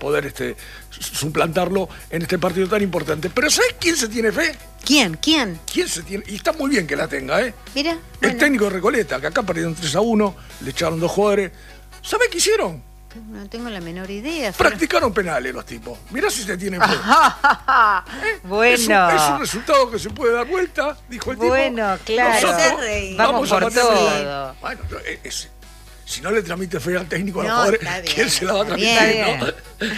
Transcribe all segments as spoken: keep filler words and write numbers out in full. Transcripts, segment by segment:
poder este, suplantarlo en este partido tan importante. Pero ¿sabes quién se tiene fe? ¿Quién? ¿Quién? ¿Quién se tiene? Y está muy bien que la tenga, ¿eh? Mira. El Bueno. técnico de Recoleta, que acá perdieron tres a uno, le echaron dos jugadores. ¿Sabes qué hicieron? No tengo la menor idea. Practicaron penales los tipos. Mirá si se tienen fe. ¿Eh? Bueno. Es un, es un resultado que se puede dar vuelta, dijo el tipo. Bueno, claro. Nosotros Vamos por a todo. Bueno, es, es, si no le transmite fe al técnico a los No, jugadores, está bien, ¿quién se la va a está transmitir? ¿No?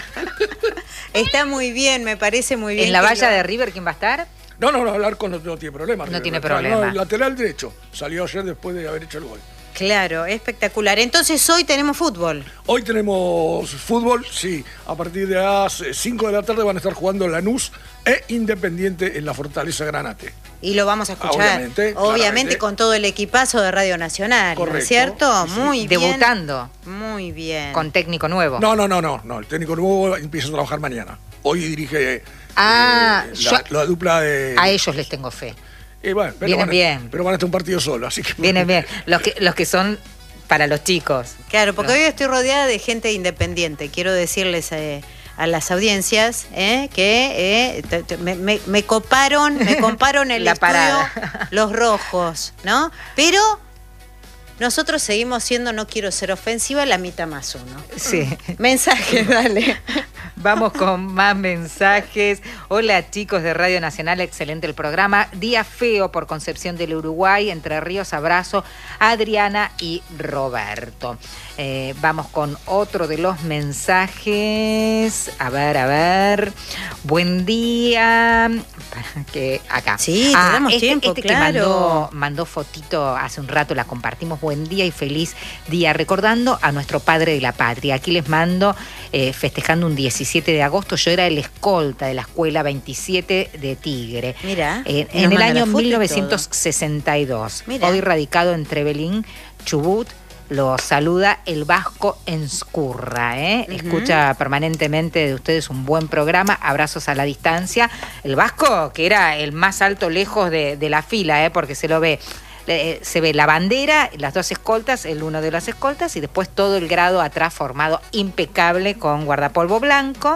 Está muy bien, me parece muy bien. ¿En la que valla lo- de River quién va a estar? No, no, no, Alarco no, no tiene problema. No tiene No, problema. el lateral derecho salió ayer después de haber hecho el gol. Claro, espectacular. Entonces hoy tenemos fútbol. Hoy tenemos fútbol, sí. A partir de las cinco de la tarde van a estar jugando Lanús e Independiente en la Fortaleza Granate. Y lo vamos a escuchar. Obviamente, Obviamente claramente. con todo el equipazo de Radio Nacional, ¿no es Correcto, cierto? sí, sí. Muy bien. Debutando Muy bien. con técnico nuevo. No, no, no, no, no. El técnico nuevo empieza a trabajar mañana. Hoy dirige eh, Ah, la, yo- la dupla de. A ellos les tengo fe. Eh, bueno, pero Vienen van a- bien. Pero van a estar un partido solo, así que. Vienen bien. Los que, los que son para los chicos. Claro, porque No. hoy estoy rodeada de gente independiente. Quiero decirles eh, a las audiencias eh, que eh, te- te- me, me- me coparon, me comparon el La estudio parada. los rojos, ¿no? Pero nosotros seguimos siendo, no quiero ser ofensiva, la mitad más uno. Sí. Mensaje, dale. Vamos con más mensajes. Hola chicos de Radio Nacional, excelente el programa. Día feo por Concepción del Uruguay, Entre Ríos, abrazo a Adriana y Roberto. Eh, vamos con otro de los mensajes. A ver, a ver. Buen día. Para que acá. Sí, tenemos este, tiempo, este claro. que mandó, mandó fotito hace un rato, la compartimos. Buen día y feliz día. Recordando a nuestro padre de la patria. Aquí les mando, eh, festejando un diecisiete de agosto. Yo era el escolta de la escuela veintisiete de Tigre. Mira, Eh, nos en el manda año la foto y mil novecientos sesenta y dos. Mira. Hoy radicado en Trevelín, Chubut. Lo saluda el Vasco Enscurra, ¿eh? Ujú. Escucha permanentemente de ustedes un buen programa, abrazos a la distancia. El Vasco, que era el más alto lejos de, de la fila, ¿eh? Porque se lo ve, eh, se ve la bandera, las dos escoltas, el uno de las escoltas, y después todo el grado atrás formado impecable con guardapolvo blanco,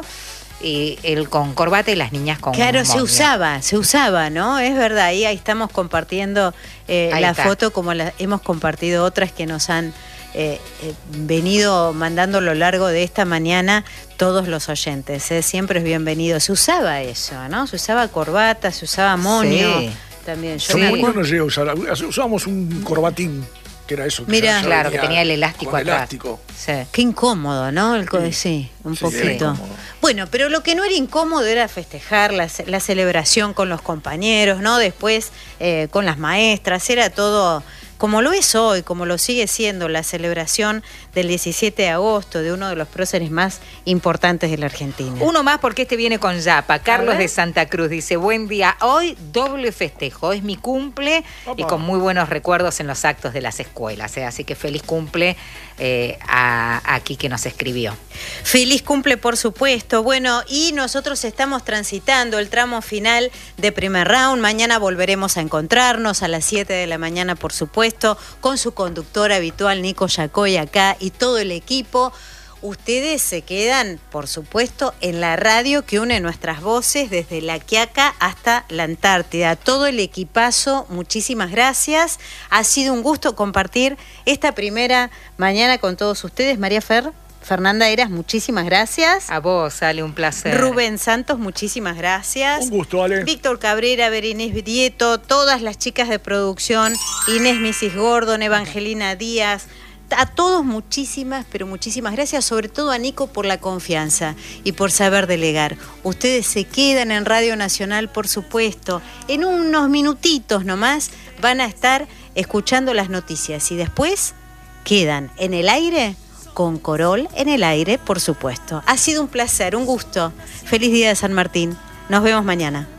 y él con corbata y las niñas con Claro, se moño. usaba, se usaba, ¿no? Es verdad, ahí, ahí estamos compartiendo eh, Ahí la está. foto como la, hemos compartido otras que nos han eh, eh, venido mandando a lo largo de esta mañana todos los oyentes. ¿eh? Siempre es bienvenido. Se usaba eso, ¿no? Se usaba corbata, se usaba moño. Sí. También. Yo Yo Sí. me muy acuerdo- no llegué a usar. Usábamos un corbatín, que era eso. Que Mira. ya- ya Claro, venía que tenía el elástico con atrás. elástico. Sí. Qué incómodo, ¿no? El co- Sí. sí, un Sí, era poquito. incómodo. Bueno, pero lo que no era incómodo era festejar la, ce- la celebración con los compañeros, ¿no? Después eh, con las maestras, era todo como lo es hoy, como lo sigue siendo la celebración del diecisiete de agosto de uno de los próceres más importantes de la Argentina. Uno más porque este viene con Yapa. Carlos ver. de Santa Cruz dice, buen día, hoy doble festejo, es mi cumple y Opa. con muy buenos recuerdos en los actos de las escuelas. ¿eh? Así que feliz cumple eh, a aquí que nos escribió. Feliz cumple, por supuesto. Bueno, y nosotros estamos transitando el tramo final de primer round. Mañana volveremos a encontrarnos a las siete de la mañana, por supuesto, con su conductor habitual, Nico Yacoy, acá, y todo el equipo. Ustedes se quedan, por supuesto, en la radio que une nuestras voces desde La Quiaca hasta la Antártida. Todo el equipazo, muchísimas gracias. Ha sido un gusto compartir esta primera mañana con todos ustedes. María Fer, Fernanda Eras, muchísimas gracias. A vos, sale un placer. Rubén Santos, muchísimas gracias. Un gusto, Ale. Víctor Cabrera, Berenice Vieto, todas las chicas de producción, Inés Misis Gordon, Evangelina Díaz, a todos muchísimas, pero muchísimas gracias, sobre todo a Nico por la confianza y por saber delegar. Ustedes se quedan en Radio Nacional, por supuesto. En unos minutitos nomás van a estar escuchando las noticias y después quedan en el aire con Corol en el aire, por supuesto. Ha sido un placer, un gusto. Feliz día de San Martín. Nos vemos mañana.